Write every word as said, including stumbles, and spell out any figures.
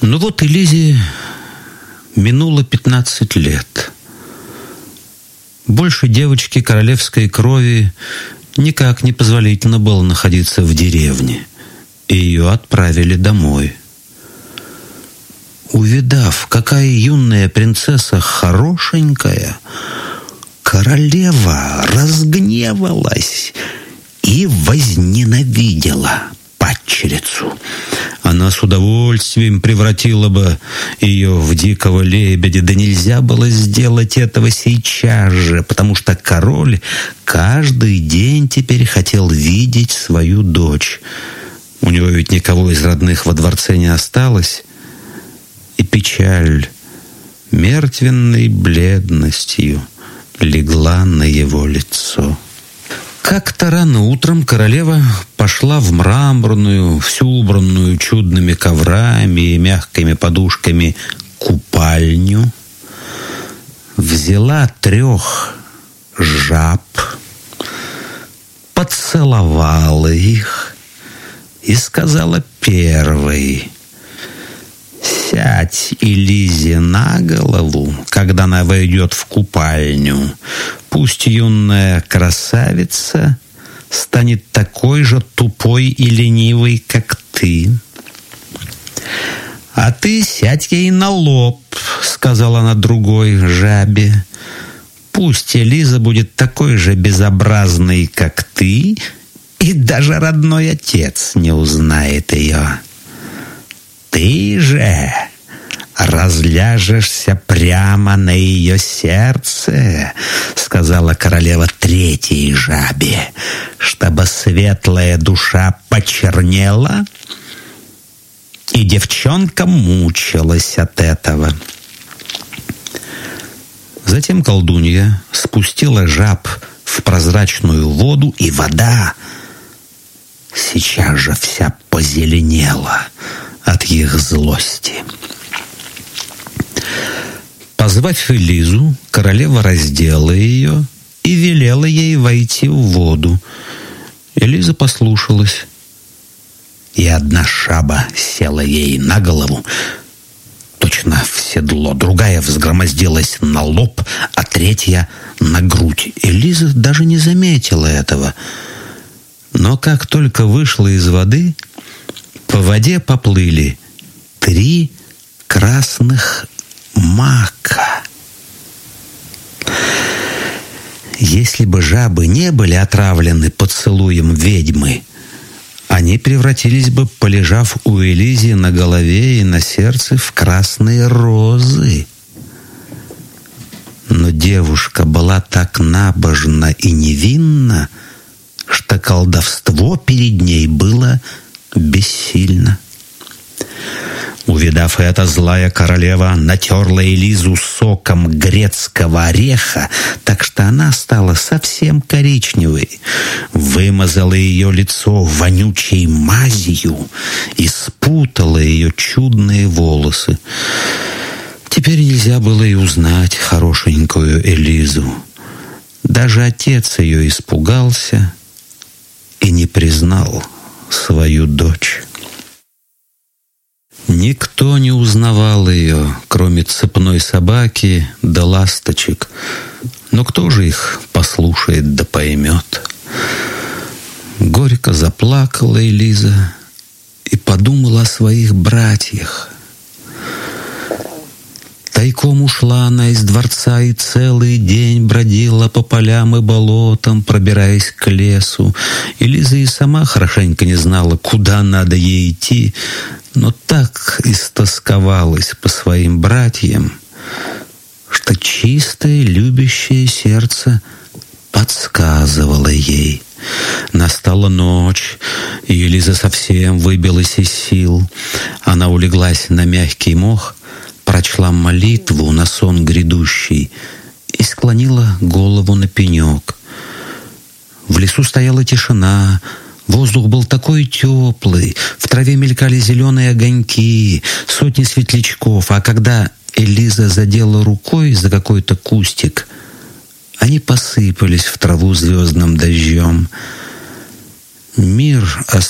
Ну вот и Лизе минуло пятнадцать лет. Больше девочки королевской крови никак не позволительно было находиться в деревне, и ее отправили домой. Увидав, какая юная принцесса хорошенькая, королева разгневалась и возненавидела падчерицу. Она с удовольствием превратила бы ее в дикого лебедя, да нельзя было сделать этого сейчас же, потому что король каждый день теперь хотел видеть свою дочь. У него ведь никого из родных во дворце не осталось, и печаль мертвенной бледностью легла на его лицо. Как-то рано утром королева пошла в мраморную, всю убранную чудными коврами и мягкими подушками купальню, взяла трех жаб, поцеловала их и сказала первой: «Сядь, Элизе, на голову, когда она войдет в купальню. Пусть юная красавица станет такой же тупой и ленивой, как ты. А ты сядь ей на лоб», — сказала она другой жабе. «Пусть Элиза будет такой же безобразной, как ты, и даже родной отец не узнает ее. Ты же разляжешься прямо на ее сердце», — сказала королева третьей жабе, «чтобы светлая душа почернела, и девчонка мучилась от этого». Затем колдунья спустила жаб в прозрачную воду, и вода сейчас же вся позеленела от их злости. Позвав Элизу, королева раздела ее и велела ей войти в воду. Элиза послушалась, и одна жаба села ей на голову, точно в седло, другая взгромоздилась на лоб, а третья — на грудь. Элиза даже не заметила этого. Но как только вышла из воды, по воде поплыли три красных мака. Если бы жабы не были отравлены поцелуем ведьмы, они превратились бы, полежав у Элизи на голове и на сердце, в красные розы. Но девушка была так набожна и невинна, что колдовство перед ней было бессильно. Увидав это, злая королева натерла Элизу соком грецкого ореха, так что она стала совсем коричневой, вымазала ее лицо вонючей мазью и спутала ее чудные волосы. Теперь нельзя было и узнать хорошенькую Элизу. Даже отец ее испугался и не признал свою дочь. Никто не узнавал ее, кроме цепной собаки да ласточек. Но кто же их послушает да поймет? Горько заплакала Элиза и подумала о своих братьях. Тайком ушла она из дворца и целый день бродила по полям и болотам, пробираясь к лесу. Элиза и сама хорошенько не знала, куда надо ей идти, но так истосковалась по своим братьям, что чистое любящее сердце подсказывало ей. Настала ночь, и Элиза совсем выбилась из сил. Она улеглась на мягкий мох, прочла молитву на сон грядущий и склонила голову на пенек. В лесу стояла тишина, воздух был такой теплый, в траве мелькали зеленые огоньки, сотни светлячков, а когда Элиза задела рукой за какой-то кустик, они посыпались в траву звездным дождем. Мир